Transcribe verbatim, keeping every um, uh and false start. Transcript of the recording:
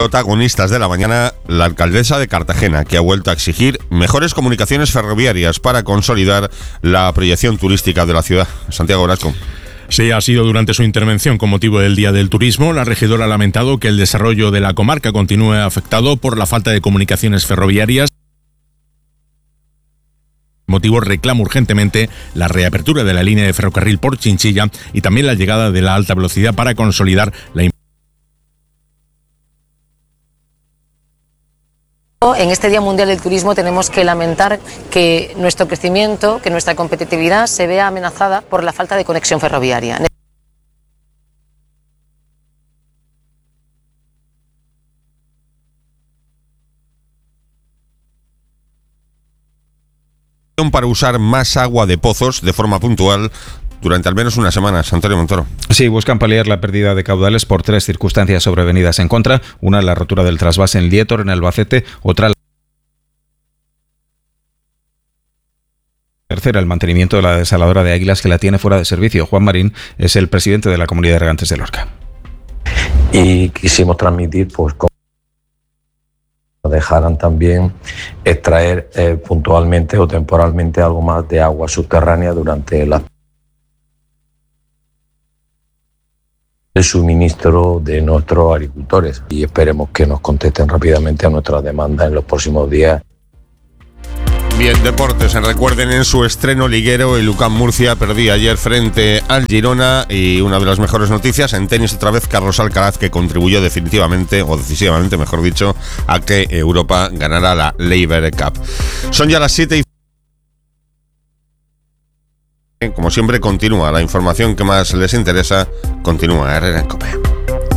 Protagonistas de la mañana, la alcaldesa de Cartagena, que ha vuelto a exigir mejores comunicaciones ferroviarias para consolidar la proyección turística de la ciudad. Santiago Orasco. Sí, ha sido durante su intervención con motivo del Día del Turismo. La regidora ha lamentado que el desarrollo de la comarca continúe afectado por la falta de comunicaciones ferroviarias. Motivo reclama urgentemente la reapertura de la línea de ferrocarril por Chinchilla y también la llegada de la alta velocidad para consolidar la En este Día Mundial del Turismo tenemos que lamentar que nuestro crecimiento, que nuestra competitividad se vea amenazada por la falta de conexión ferroviaria. Para usar más agua de pozos de forma puntual durante al menos unas semanas. Antonio Montoro. Sí, buscan paliar la pérdida de caudales por tres circunstancias sobrevenidas en contra. Una, la rotura del trasvase en Lietor, en Albacete. Otra, la tercera, el mantenimiento de la desaladora de Águilas, que la tiene fuera de servicio. Juan Marín es el presidente de la Comunidad de Regantes de Lorca. Y quisimos transmitir, pues, cómo dejaran también extraer eh, puntualmente o temporalmente algo más de agua subterránea durante la el suministro de nuestros agricultores, y esperemos que nos contesten rápidamente a nuestras demandas en los próximos días. Bien, deportes. Recuerden, en su estreno liguero, el U C A M Murcia perdía ayer frente al Girona, y una de las mejores noticias en tenis, otra vez Carlos Alcaraz, que contribuyó definitivamente, o decisivamente mejor dicho, a que Europa ganara la Laver Cup. Son ya las siete y como siempre, continúa la información que más les interesa. Continúa Herrera en COPE.